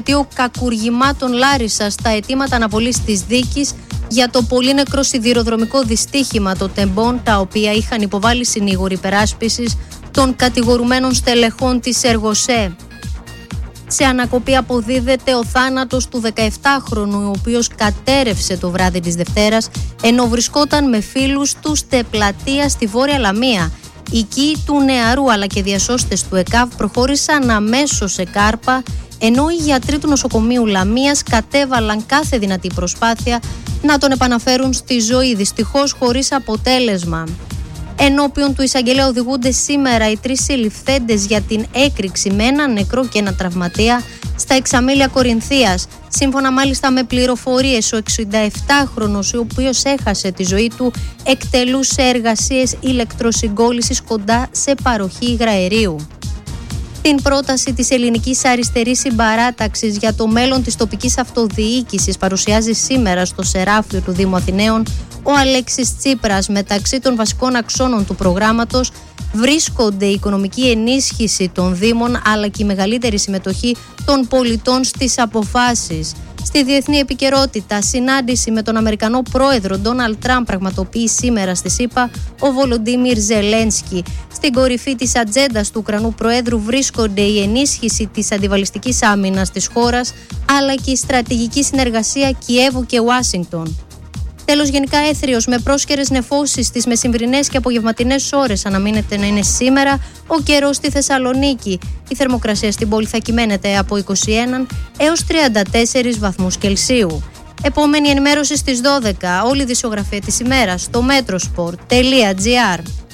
κακουργημάτων Λάρισσας στα αιτήματα αναβολής της δίκης για το πολύνεκρο σιδηροδρομικό δυστύχημα των Τεμπών, τα οποία είχαν υποβάλει συνήγοροι υπεράσπισης των κατηγορουμένων στελεχών της Εργοσέ. Σε ανακοπή αποδίδεται ο θάνατος του 17χρονου, ο οποίος κατέρευσε το βράδυ της Δευτέρας ενώ βρισκόταν με φίλους του σε πλατεία στη Βόρεια Λαμία. Οι οικοί του νεαρού αλλά και διασώστες του ΕΚΑΒ προχώρησαν αμέσως σε κάρπα, ενώ οι γιατροί του νοσοκομείου Λαμίας κατέβαλαν κάθε δυνατή προσπάθεια να τον επαναφέρουν στη ζωή, δυστυχώς χωρίς αποτέλεσμα. Ενώπιον του εισαγγελέα οδηγούνται σήμερα οι 3 συλληφθέντες για την έκρηξη με έναν νεκρό και ένα τραυματία στα Εξαμήλια Κορινθίας. Σύμφωνα μάλιστα με πληροφορίες, ο 67χρονος, ο οποίος έχασε τη ζωή του, εκτελούσε εργασίες ηλεκτροσυγκόλλησης κοντά σε παροχή υγραερίου. Την πρόταση της Ελληνικής Αριστερής Συμπαράταξης για το μέλλον της τοπικής αυτοδιοίκησης παρουσιάζει σήμερα στο Σεράφιο του Δήμου Αθηναίων ο Αλέξης Τσίπρας. Μεταξύ των βασικών αξώνων του προγράμματος βρίσκονται η οικονομική ενίσχυση των Δήμων αλλά και η μεγαλύτερη συμμετοχή των πολιτών στις αποφάσεις. Στη διεθνή επικαιρότητα, συνάντηση με τον Αμερικανό πρόεδρο Ντόναλντ Τραμπ πραγματοποιεί σήμερα στη ΣΥΠΑ ο Βολοντίμιρ Ζελένσκι. Στην κορυφή της ατζέντας του Ουκρανού Προέδρου βρίσκονται η ενίσχυση της αντιβαλιστικής άμυνας της χώρας αλλά και η στρατηγική συνεργασία Κιέβου και Ουάσιγκτον. Τέλος, γενικά έθριος με πρόσκαιρες νεφώσεις στις μεσημβρινές και απογευματινές ώρες αναμένεται να είναι σήμερα ο καιρός στη Θεσσαλονίκη. Η θερμοκρασία στην πόλη θα κυμαίνεται από 21 έως 34 βαθμούς Κελσίου. Επόμενη ενημέρωση στις 12, όλη η δισογραφία της ημέρας στο metrosport.gr.